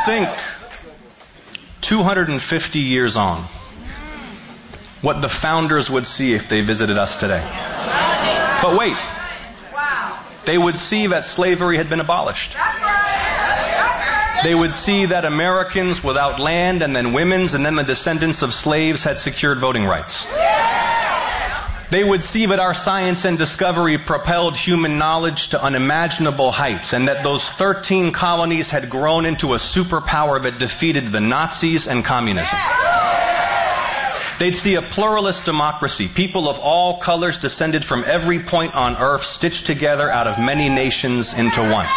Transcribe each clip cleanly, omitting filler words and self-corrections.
think 250 years on what the founders would see if they visited us today. But wait, they would see that slavery had been abolished. They would see that Americans without land and then women's and then the descendants of slaves had secured voting rights. They would see that our science and discovery propelled human knowledge to unimaginable heights, and that those 13 colonies had grown into a superpower that defeated the Nazis and communism. They'd see a pluralist democracy, people of all colors descended from every point on earth, stitched together out of many nations into one.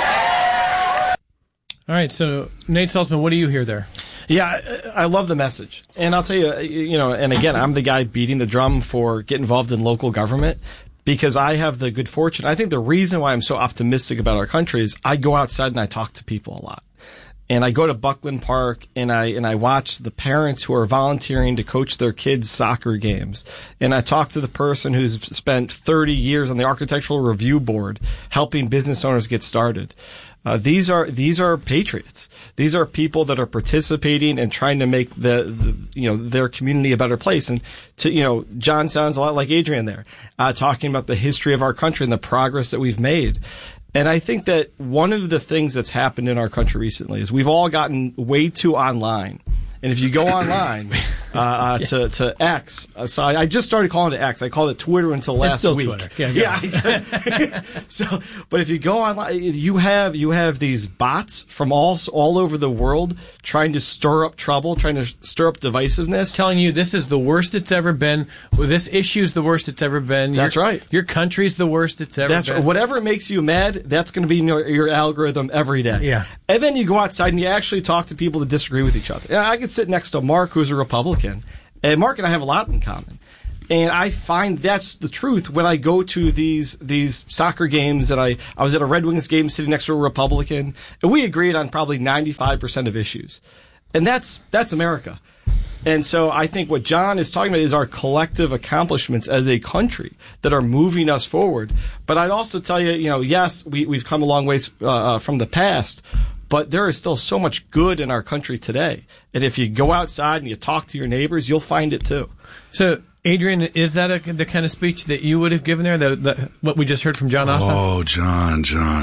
All right, so Nate Saltzman, what do you hear there? Yeah, I love the message. And I'll tell you, and again, I'm the guy beating the drum for get involved in local government because I have the good fortune. I think the reason why I'm so optimistic about our country is I go outside and I talk to people a lot. And I go to Buckland Park and I watch the parents who are volunteering to coach their kids' soccer games. And I talk to the person who's spent 30 years on the Architectural Review Board helping business owners get started. These are patriots. These are people that are participating and trying to make their community a better place. And John sounds a lot like Adrian there, talking about the history of our country and the progress that we've made. And I think that one of the things that's happened in our country recently is we've all gotten way too online. And if you go online to X, so I just started calling it X. I called it Twitter until last week. It's still Twitter. Yeah. So, but if you go online, you have these bots from all over the world trying to stir up trouble, trying to stir up divisiveness, telling you this is the worst it's ever been. This issue is the worst it's ever been. That's right. Your country's the worst it's ever been. Right. Whatever makes you mad, that's going to be in your algorithm every day. Yeah. And then you go outside and you actually talk to people that disagree with each other. I could sit next to Mark, who's a Republican, and Mark and I have a lot in common. And I find that's the truth when I go to these soccer games. And I was at a Red Wings game sitting next to a Republican, and we agreed on probably 95% of issues. And that's America. And so I think what John is talking about is our collective accomplishments as a country that are moving us forward. But I'd also tell you, yes, we've come a long ways from the past, but there is still so much good in our country today. And if you go outside and you talk to your neighbors, you'll find it too. So, Adrian, is that the kind of speech that you would have given there, what we just heard from John Ossoff? Oh, John.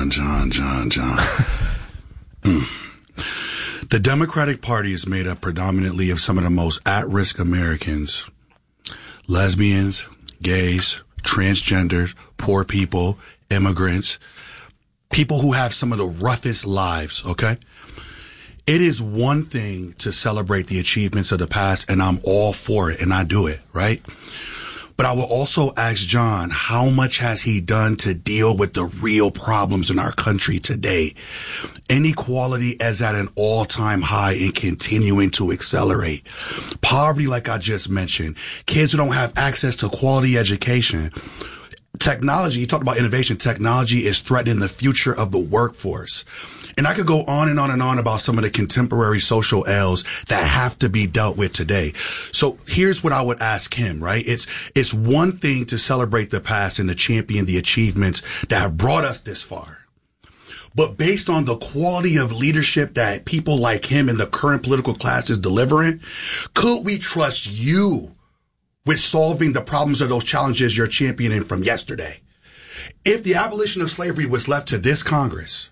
The Democratic Party is made up predominantly of some of the most at-risk Americans. Lesbians, gays, transgenders, poor people, immigrants, people who have some of the roughest lives, okay? It is one thing to celebrate the achievements of the past, and I'm all for it, and I do it, right? But I will also ask John, how much has he done to deal with the real problems in our country today? Inequality is at an all-time high and continuing to accelerate. Poverty, like I just mentioned. Kids who don't have access to quality education. Technology, you talked about innovation. Technology is threatening the future of the workforce. And I could go on and on and on about some of the contemporary social ills that have to be dealt with today. So here's what I would ask him, right? It's one thing to celebrate the past and to champion the achievements that have brought us this far. But based on the quality of leadership that people like him and the current political class is delivering, could we trust you with solving the problems of those challenges you're championing from yesterday? If the abolition of slavery was left to this Congress,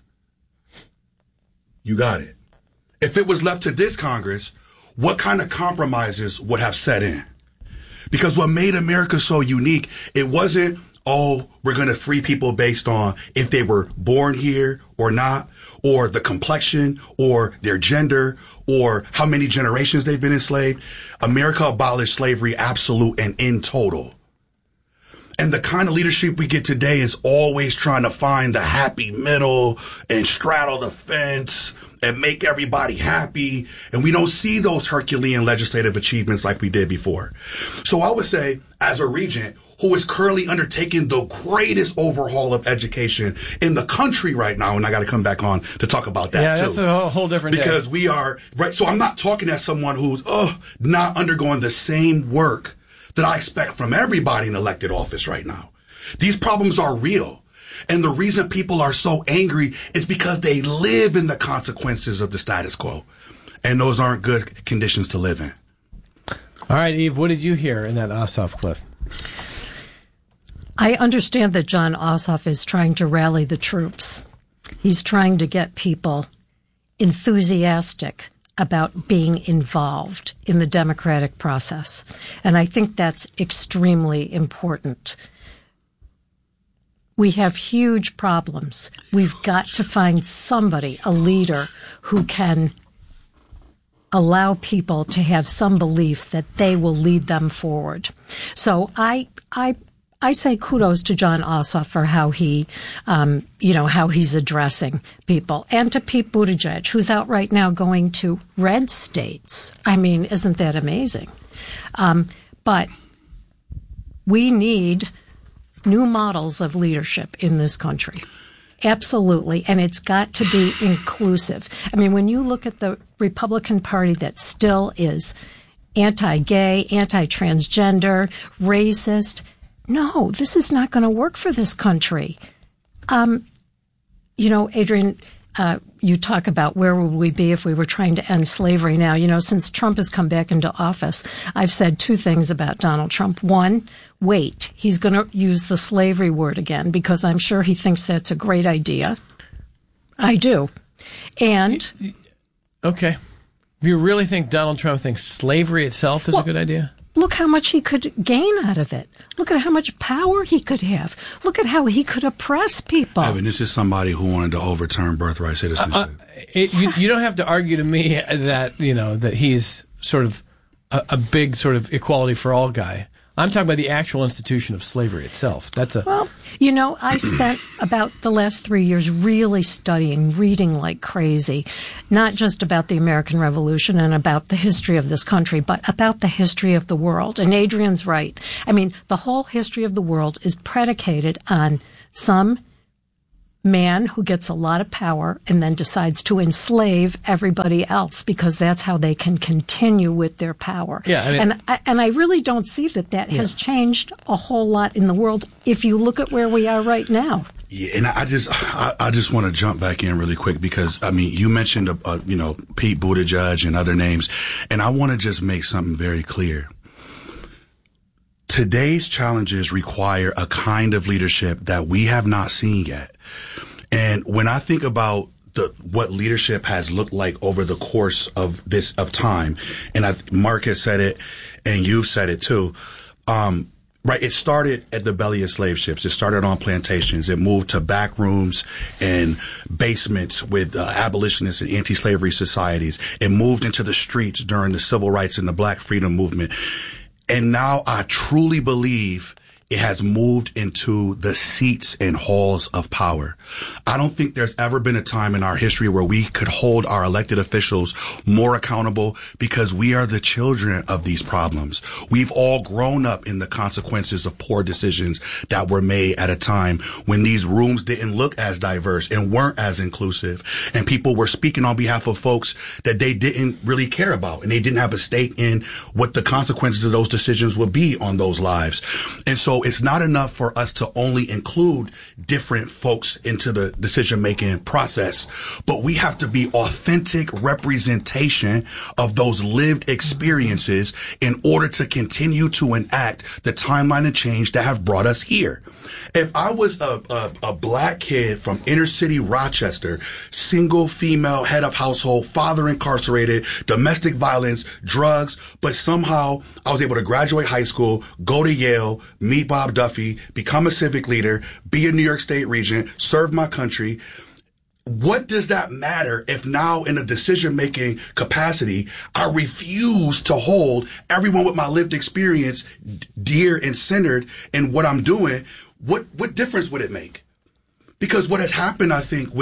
you got it. If it was left to this Congress, what kind of compromises would have set in? Because what made America so unique, it wasn't, we're going to free people based on if they were born here or not, or the complexion, or their gender, or how many generations they've been enslaved. America abolished slavery absolute and in total. And the kind of leadership we get today is always trying to find the happy middle and straddle the fence and make everybody happy. And we don't see those Herculean legislative achievements like we did before. So I would say, as a regent who is currently undertaking the greatest overhaul of education in the country right now, and I got to come back on to talk about that too. Yeah, that's a whole different because day. We are, right, so I'm not talking as someone who's not undergoing the same work that I expect from everybody in elected office right now. These problems are real. And the reason people are so angry is because they live in the consequences of the status quo. And those aren't good conditions to live in. All right, Eve, what did you hear in that Ossoff clip? I understand that Jon Ossoff is trying to rally the troops. He's trying to get people enthusiastic about being involved in the democratic process. And I think that's extremely important. We have huge problems. We've got to find somebody, a leader, who can allow people to have some belief that they will lead them forward. So I say kudos to Jon Ossoff for how he, how he's addressing people, and to Pete Buttigieg, who's out right now going to red states. I mean, isn't that amazing? But we need new models of leadership in this country. Absolutely. And it's got to be inclusive. I mean, when you look at the Republican Party that still is anti-gay, anti-transgender, racist, no, this is not going to work for this country. Adrian, you talk about where would we be if we were trying to end slavery now. Since Trump has come back into office, I've said two things about Donald Trump. One, wait, he's going to use the slavery word again because I'm sure he thinks that's a great idea. I do. And okay. You really think Donald Trump thinks slavery itself is a good idea? Look how much he could gain out of it. Look at how much power he could have. Look at how he could oppress people. Evan, this is somebody who wanted to overturn birthright citizenship. You don't have to argue to me that, that he's sort of a big sort of equality for all guy. I'm talking about the actual institution of slavery itself. Well, I spent about the last 3 years really studying, reading like crazy, not just about the American Revolution and about the history of this country, but about the history of the world. And Adrian's right. I mean, the whole history of the world is predicated on some man who gets a lot of power and then decides to enslave everybody else because that's how they can continue with their power. Yeah, and I really don't see that has changed a whole lot in the world if you look at where we are right now. Yeah, and I just want to jump back in really quick because, you mentioned, Pete Buttigieg and other names, and I want to just make something very clear. Today's challenges require a kind of leadership that we have not seen yet. And when I think about what leadership has looked like over the course of time, and Mark has said it, and you've said it too, right? It started at the belly of slave ships. It started on plantations. It moved to back rooms and basements with abolitionists and anti-slavery societies. It moved into the streets during the civil rights and the Black freedom movement. And now I truly believe it has moved into the seats and halls of power. I don't think there's ever been a time in our history where we could hold our elected officials more accountable because we are the children of these problems. We've all grown up in the consequences of poor decisions that were made at a time when these rooms didn't look as diverse and weren't as inclusive, and people were speaking on behalf of folks that they didn't really care about, and they didn't have a stake in what the consequences of those decisions would be on those lives. And so it's not enough for us to only include different folks into the decision-making process, but we have to be authentic representation of those lived experiences in order to continue to enact the timeline of change that have brought us here. If I was a black kid from inner city Rochester, single female head of household, father incarcerated, domestic violence, drugs, but somehow I was able to graduate high school, go to Yale, meet Bob Duffy, become a civic leader, be a New York State regent, serve my country. What does that matter if now in a decision-making capacity, I refuse to hold everyone with my lived experience dear and centered in what I'm doing? What difference would it make? Because what has happened, I think,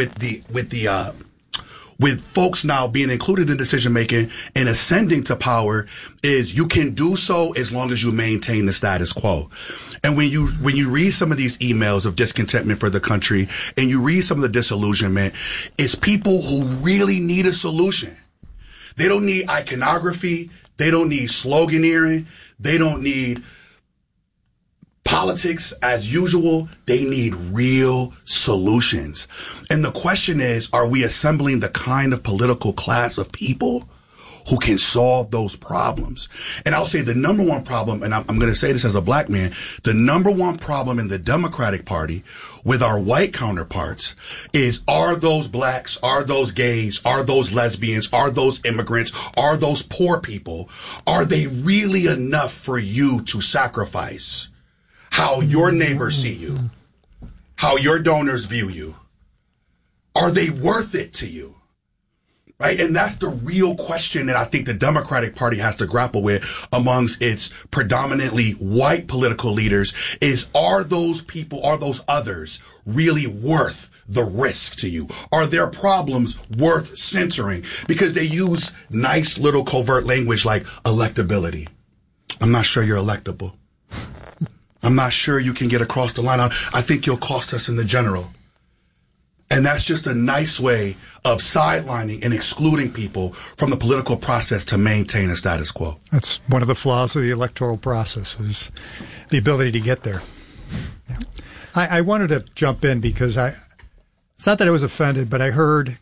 with folks now being included in decision making and ascending to power is you can do so as long as you maintain the status quo. And when you read some of these emails of discontentment for the country and you read some of the disillusionment, it's people who really need a solution. They don't need iconography. They don't need sloganeering. They don't need Politics, as usual, they need real solutions. And the question is, are we assembling the kind of political class of people who can solve those problems? And I'll say the number one problem, and I'm going to say this as a black man, the number one problem in the Democratic Party with our white counterparts is, are those blacks, are those gays, are those lesbians, are those immigrants, are those poor people, are they really enough for you to sacrifice how your neighbors see you, how your donors view you? Are they worth it to you? Right? And that's the real question that I think the Democratic Party has to grapple with amongst its predominantly white political leaders is, are those people, are those others really worth the risk to you? Are their problems worth censoring? Because they use nice little covert language like electability. I'm not sure you're electable. I'm not sure you can get across the line. I think you'll cost us in the general. And that's just a nice way of sidelining and excluding people from the political process to maintain a status quo. That's one of the flaws of the electoral process, is the ability to get there. Yeah. I wanted to jump in because it's not that I was offended, but I heard,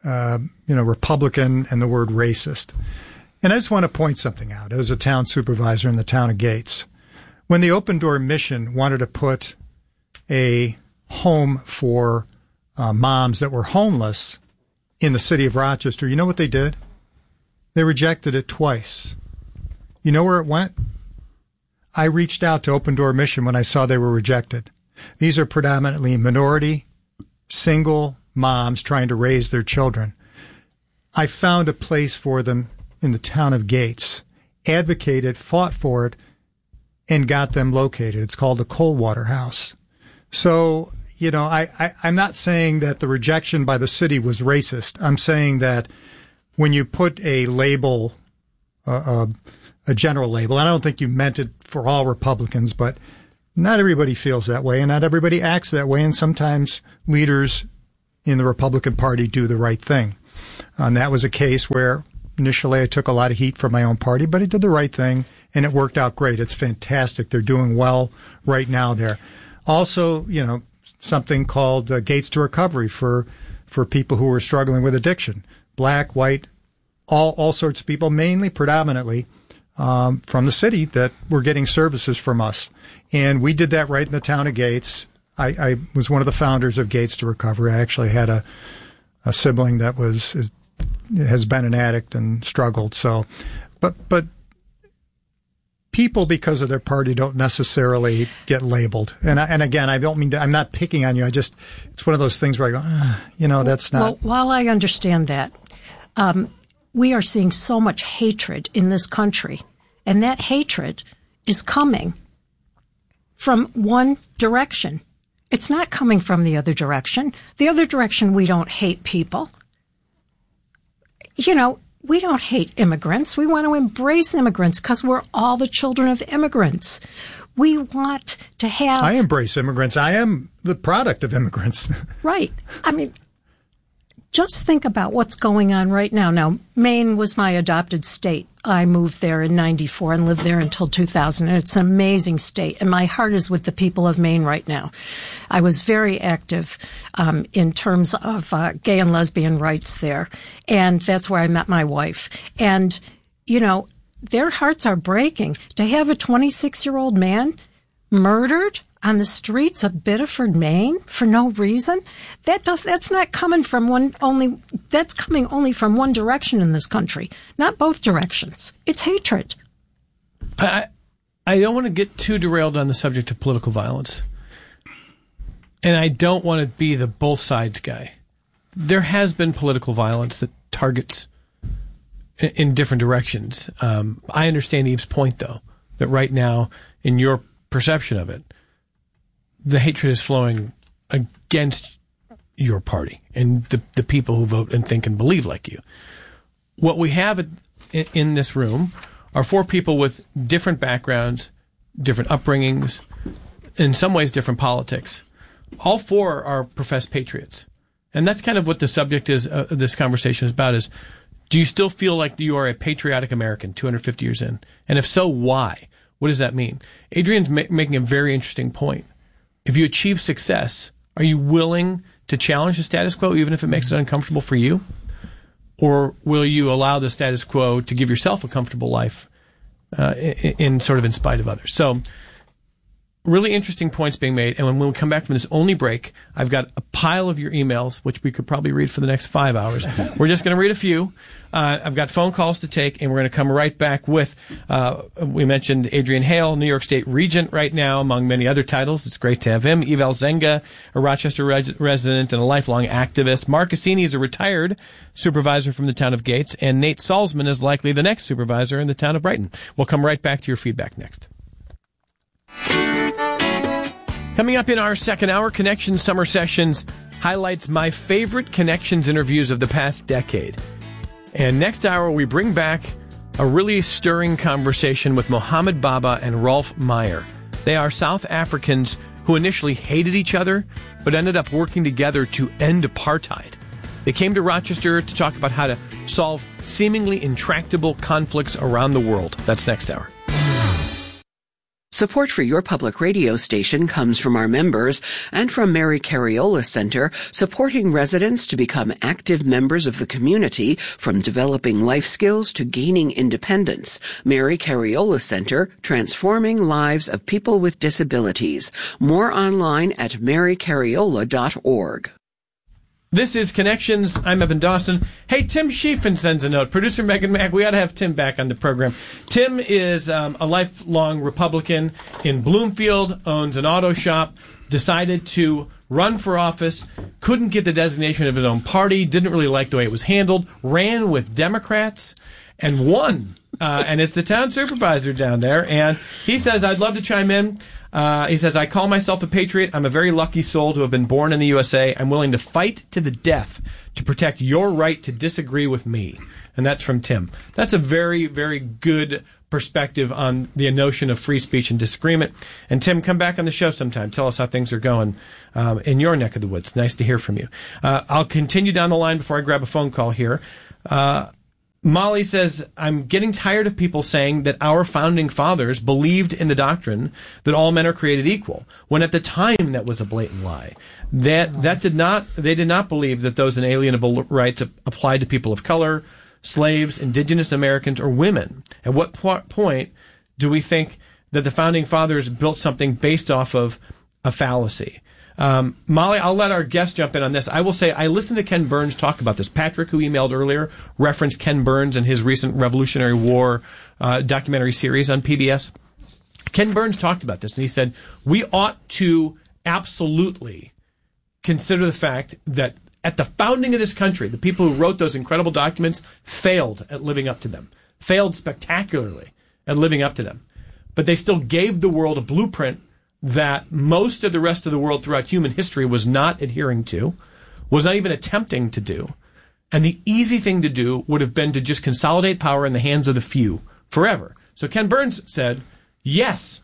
Republican and the word racist. And I just want to point something out. As a town supervisor in the town of Gates, when the Open Door Mission wanted to put a home for moms that were homeless in the city of Rochester, you know what they did? They rejected it twice. You know where it went? I reached out to Open Door Mission when I saw they were rejected. These are predominantly minority, single moms trying to raise their children. I found a place for them in the town of Gates, advocated, fought for it, and got them located. It's called the Coldwater House. So, I'm not saying that the rejection by the city was racist. I'm saying that when you put a label, a general label, and I don't think you meant it for all Republicans, but not everybody feels that way, and not everybody acts that way, and sometimes leaders in the Republican Party do the right thing. And that was a case where initially I took a lot of heat from my own party, but I did the right thing, and it worked out great. It's fantastic. They're doing well right now there. Also, something called Gates to Recovery for people who are struggling with addiction. Black, white, all sorts of people, mainly, predominantly, from the city that were getting services from us. And we did that right in the town of Gates. I was one of the founders of Gates to Recovery. I actually had a sibling that has been an addict and struggled. So, but people, because of their party, don't necessarily get labeled. And again, I don't mean to, I'm not picking on you. it's one of those things where I go, that's not. Well, while I understand that, we are seeing so much hatred in this country, and that hatred is coming from one direction. It's not coming from the other direction. The other direction, we don't hate people. We don't hate immigrants. We want to embrace immigrants because we're all the children of immigrants. We want to have... I embrace immigrants. I am the product of immigrants. Right. I mean, just think about what's going on right now. Now, Maine was my adopted state. I moved there in 94 and lived there until 2000. And it's an amazing state. And my heart is with the people of Maine right now. I was very active in terms of gay and lesbian rights there. And that's where I met my wife. And, their hearts are breaking. To have a 26-year-old man murdered on the streets of Biddeford, Maine, for no reason, that's not coming from that's coming only from one direction in this country, not both directions. It's hatred. I don't want to get too derailed on the subject of political violence. And I don't want to be the both sides guy. There has been political violence that targets in different directions. I understand Eve's point, though, that right now, in your perception of it, the hatred is flowing against your party and the people who vote and think and believe like you. What we have in this room are four people with different backgrounds, different upbringings, in some ways different politics. All four are professed patriots. And that's kind of what the subject is this conversation is about, is do you still feel like you are a patriotic American 250 years in? And if so, why? What does that mean? Adrian's making a very interesting point. If you achieve success, are you willing to challenge the status quo, even if it makes it uncomfortable for you? Or will you allow the status quo to give yourself a comfortable life in spite of others? So, really interesting points being made. And when we come back from this only break, I've got a pile of your emails, which we could probably read for the next 5 hours. We're just going to read a few. I've got phone calls to take, and we're going to come right back with, we mentioned Adrian Hale, New York State Regent right now, among many other titles. It's great to have him. Evel Zenga, a Rochester resident and a lifelong activist. Mark Cassini is a retired supervisor from the town of Gates, and Nate Salzman is likely the next supervisor in the town of Brighton. We'll come right back to your feedback next. Coming up in our second hour, Connections Summer Sessions highlights my favorite Connections interviews of the past decade. And next hour, we bring back a really stirring conversation with Mohammed Baba and Rolf Meyer. They are South Africans who initially hated each other, but ended up working together to end apartheid. They came to Rochester to talk about how to solve seemingly intractable conflicts around the world. That's next hour. Support for your public radio station comes from our members and from Mary Cariola Center, supporting residents to become active members of the community, from developing life skills to gaining independence. Mary Cariola Center, transforming lives of people with disabilities. More online at marycariola.org. This is Connections. I'm Evan Dawson. Hey, Tim Schiefen sends a note. Producer Megan Mack, we ought to have Tim back on the program. Tim is a lifelong Republican in Bloomfield, owns an auto shop, decided to run for office, couldn't get the designation of his own party, didn't really like the way it was handled, ran with Democrats, and won. And is the town supervisor down there. And he says, I'd love to chime in. He says, I call myself a patriot. I'm a very lucky soul to have been born in the USA. I'm willing to fight to the death to protect your right to disagree with me. And that's from Tim. That's a very, very good perspective on the notion of free speech and disagreement. And Tim, come back on the show sometime. Tell us how things are going in your neck of the woods. Nice to hear from you. I'll continue down the line before I grab a phone call here. Molly says, I'm getting tired of people saying that our founding fathers believed in the doctrine that all men are created equal, when at the time that was a blatant lie. They did not believe that those inalienable rights applied to people of color, slaves, indigenous Americans, or women. At what point do we think that the founding fathers built something based off of a fallacy? Molly, I'll let our guest jump in on this. I will say I listened to Ken Burns talk about this. Patrick, who emailed earlier, referenced Ken Burns and his recent Revolutionary War documentary series on PBS. Ken Burns talked about this, and he said, we ought to absolutely consider the fact that at the founding of this country, the people who wrote those incredible documents failed at living up to them, failed spectacularly at living up to them. But they still gave the world a blueprint that most of the rest of the world throughout human history was not adhering to, was not even attempting to do. And the easy thing to do would have been to just consolidate power in the hands of the few forever. So Ken Burns said, yes,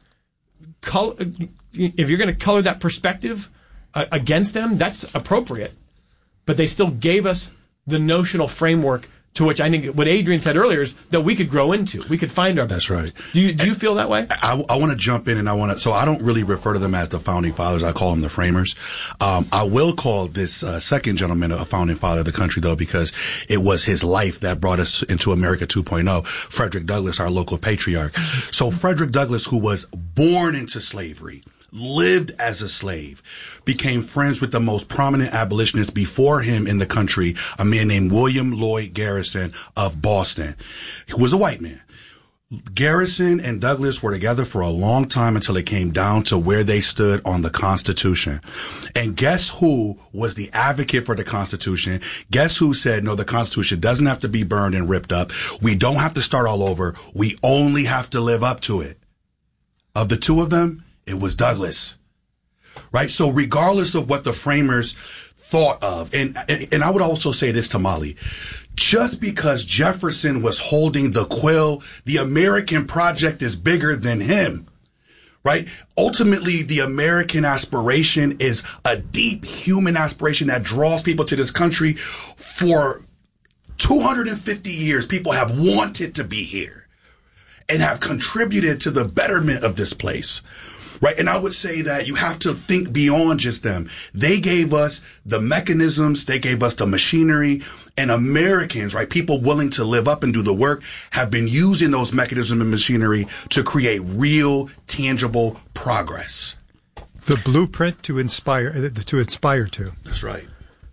if you're going to color that perspective against them, that's appropriate. But they still gave us the notional framework to which I think what Adrian said earlier is that we could grow into. We could find our best. That's right. Do you feel that way? I want to jump in, and so I don't really refer to them as the founding fathers. I call them the framers. I will call this second gentleman a founding father of the country, though, because it was his life that brought us into America 2.0. Frederick Douglass, our local patriarch. So Frederick Douglass, who was born into slavery, lived as a slave, became friends with the most prominent abolitionists before him in the country, a man named William Lloyd Garrison of Boston. He was a white man. Garrison and Douglass were together for a long time until it came down to where they stood on the Constitution. And guess who was the advocate for the Constitution? Guess who said, no, the Constitution doesn't have to be burned and ripped up. We don't have to start all over. We only have to live up to it. Of the two of them, it was Douglass, right? So regardless of what the framers thought of, and I would also say this to Molly, just because Jefferson was holding the quill, the American project is bigger than him, right? Ultimately, the American aspiration is a deep human aspiration that draws people to this country. For 250 years, people have wanted to be here. and have contributed to the betterment of this place. Right. And I would say that you have to think beyond just them. They gave us the mechanisms. They gave us the machinery, and Americans, right, people willing to live up and do the work, have been using those mechanisms and machinery to create real, tangible progress. The blueprint to inspire to. That's right.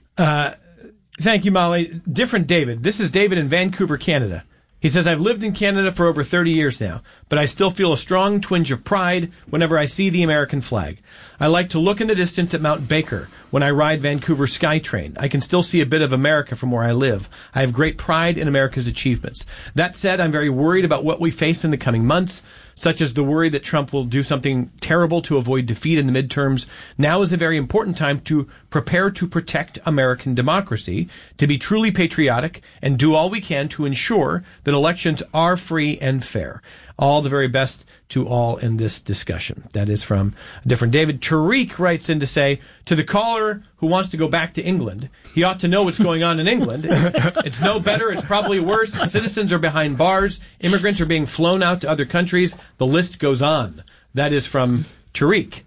Thank you, Molly. Different David. This is David in Vancouver, Canada. He says, I've lived in Canada for over 30 years now, but I still feel a strong twinge of pride whenever I see the American flag. I like to look in the distance at Mount Baker when I ride Vancouver SkyTrain. I can still see a bit of America from where I live. I have great pride in America's achievements. That said, I'm very worried about what we face in the coming months, such as the worry that Trump will do something terrible to avoid defeat in the midterms. Now is a very important time to prepare to protect American democracy, to be truly patriotic, and do all we can to ensure that elections are free and fair. All the very best to all in this discussion. That is from a different David. Tariq writes in to say, to the caller who wants to go back to England, he ought to know what's going on in England. It's no better. It's probably worse. Citizens are behind bars. Immigrants are being flown out to other countries. The list goes on. That is from Tariq.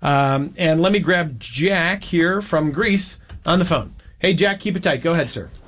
And let me grab Jack here from Greece on the phone. Hey, Jack, keep it tight. Go ahead, sir.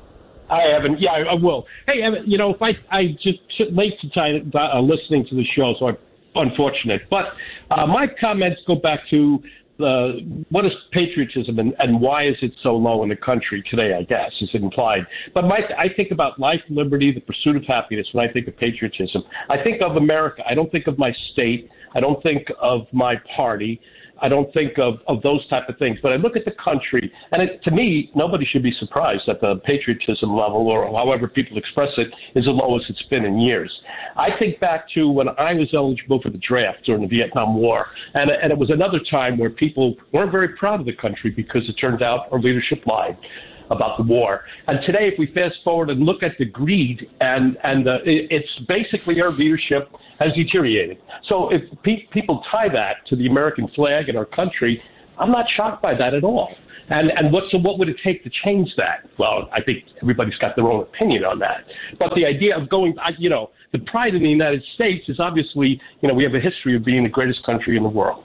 Hi, Evan. Yeah, I will. Hey, Evan, if I just late to time listening to the show, so I'm unfortunate. But my comments go back to what is patriotism and why is it so low in the country today, I guess, is implied. But I think about life, liberty, the pursuit of happiness when I think of patriotism. I think of America. I don't think of my state. I don't think of my party. I don't think of those type of things. But I look at the country, and to me, nobody should be surprised that the patriotism level, or however people express it, is the lowest it's been in years. I think back to when I was eligible for the draft during the Vietnam War, and it was another time where people weren't very proud of the country because it turned out our leadership lied about the war. And today, if we fast forward and look at the greed, and it's basically our leadership has deteriorated. So if people tie that to the American flag and our country, I'm not shocked by that at all. And what would it take to change that? Well, I think everybody's got their own opinion on that. But the idea of going, the pride in the United States is obviously, we have a history of being the greatest country in the world.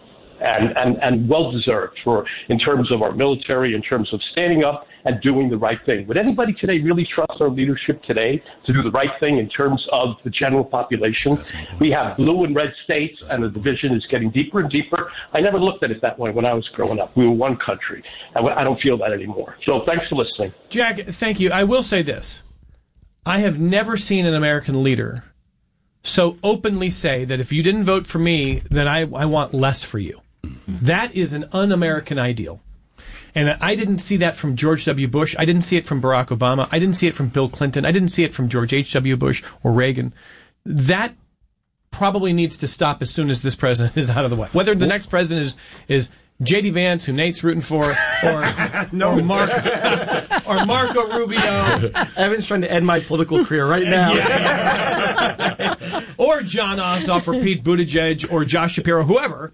And well-deserved in terms of our military, in terms of standing up and doing the right thing. Would anybody today really trust our leadership today to do the right thing in terms of the general population? We have blue and red states, and the division is getting deeper and deeper. I never looked at it that way when I was growing up. We were one country. I don't feel that anymore. So thanks for listening. Jack, thank you. I will say this. I have never seen an American leader so openly say that if you didn't vote for me, then I want less for you. That is an un-American ideal. And I didn't see that from George W. Bush. I didn't see it from Barack Obama. I didn't see it from Bill Clinton. I didn't see it from George H.W. Bush or Reagan. That probably needs to stop as soon as this president is out of the way. Whether the next president is J.D. Vance, who Nate's rooting for, or Marco Rubio. Evan's trying to end my political career right now. Yeah. Or John Ossoff, or Pete Buttigieg, or Josh Shapiro, whoever.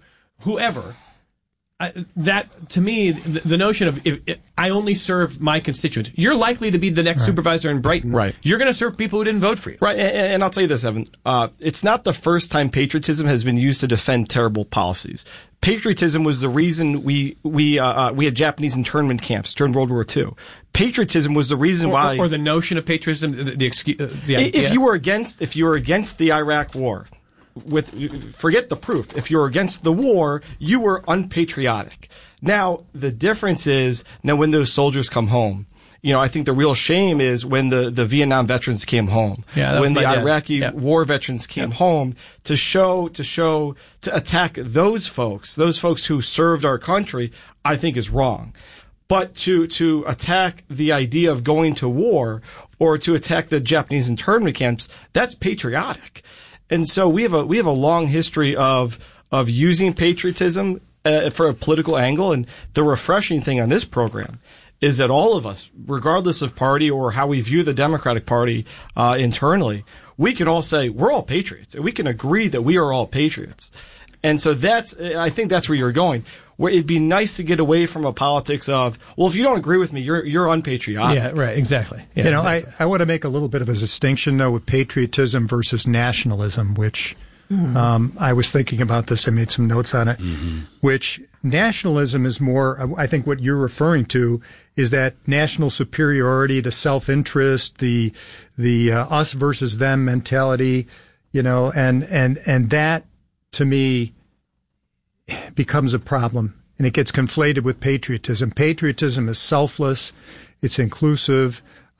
That, to me, the notion of if I only serve my constituents, you're likely to be the next supervisor in Brighton. Right. You're going to serve people who didn't vote for you. Right. And I'll tell you this, Evan. It's not the first time patriotism has been used to defend terrible policies. Patriotism was the reason we had Japanese internment camps during World War II. Patriotism was the reason why. Or the notion of patriotism, the idea. If you were against the Iraq War, forget the proof. If you were against the war, you were unpatriotic. Now, the difference is, when those soldiers come home, I think the real shame is when the Vietnam veterans came home, when the Iraqi war veterans came home to attack those folks who served our country, I think is wrong. But to attack the idea of going to war or to attack the Japanese internment camps, that's patriotic. And so we have a long history of using patriotism for a political angle. And the refreshing thing on this program is that all of us, regardless of party or how we view the Democratic Party internally, we can all say we're all patriots, and we can agree that we are all patriots. And so I think that's where you're going. where it'd be nice to get away from a politics of, well, if you don't agree with me, you're unpatriotic. Yeah, right, exactly. Yeah, exactly. I want to make a little bit of a distinction, though, with patriotism versus nationalism, which I was thinking about this. I made some notes on it, which nationalism is more, I think what you're referring to is that national superiority, the self-interest, the us versus them mentality, and that, to me, becomes a problem, and it gets conflated with patriotism. Patriotism is selfless, it's inclusive,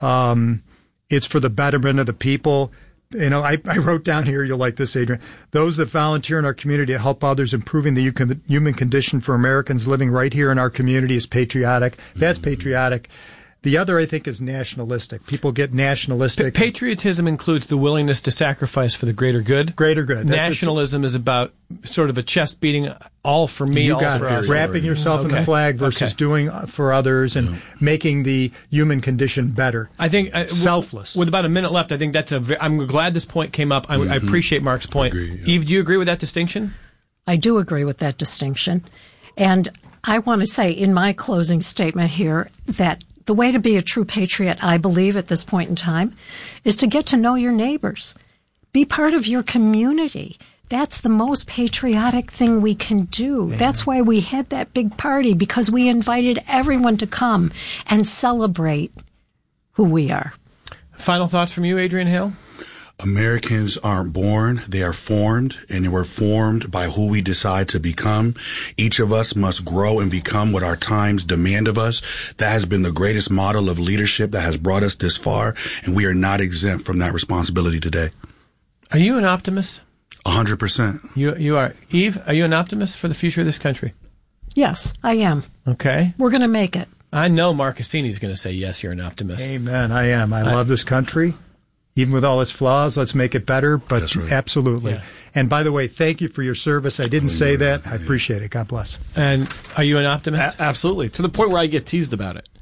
it's for the betterment of the people. I wrote down here, you'll like this, Adrian, those that volunteer in our community to help others improving the human condition for Americans living right here in our community is patriotic. That's patriotic. The other, I think, is nationalistic. People get nationalistic. Patriotism includes the willingness to sacrifice for the greater good. Greater good. Nationalism is about sort of a chest beating, all for me, all for us. Wrapping yourself in the flag versus doing for others and making the human condition better. I think selfless. With about a minute left, I think I'm glad this point came up. I appreciate Mark's point. Agree, yeah. Eve, do you agree with that distinction? I do agree with that distinction. And I want to say in my closing statement here that the way to be a true patriot, I believe, at this point in time, is to get to know your neighbors. Be part of your community. That's the most patriotic thing we can do. Yeah. That's why we had that big party, because we invited everyone to come and celebrate who we are. Final thoughts from you, Adrian Hale? Americans aren't born, they are formed, and we're formed by who we decide to become. Each of us must grow and become what our times demand of us. That has been the greatest model of leadership that has brought us this far, and we are not exempt from that responsibility today. Are you an optimist? 100%. You are. Eve, are you an optimist for the future of this country? Yes, I am. Okay. We're going to make it. I know Mark Cassini's going to say, yes, you're an optimist. Amen. I am. I love this country. Even with all its flaws, let's make it better, but That's right. Absolutely. Yeah. And by the way, thank you for your service. I didn't say that. I appreciate it. God bless. And are you an optimist? Absolutely. To the point where I get teased about it.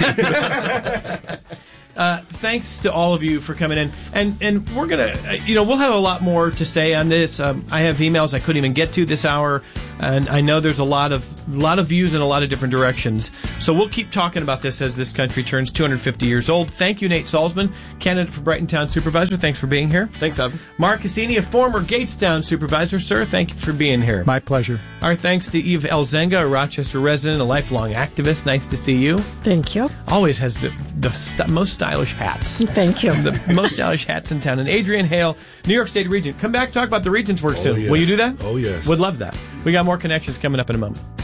Thanks to all of you for coming in, and we're gonna, we'll have a lot more to say on this. I have emails I couldn't even get to this hour, and I know there's a lot of views in a lot of different directions. So we'll keep talking about this as this country turns 250 years old. Thank you, Nate Salzman, candidate for Brighton Town Supervisor. Thanks for being here. Thanks, Evan. Mark Cassini, a former Gatestown Supervisor. Sir, thank you for being here. My pleasure. Our thanks to Eve Elzenga, a Rochester resident, a lifelong activist. Nice to see you. Thank you. Always has the most stylish hats. Thank you. The most stylish hats in town. And Adrian Hale, New York State Regent. Come back, talk about the Regents' work soon. Yes. Will you do that? Oh, yes. Would love that. We got more connections coming up in a moment.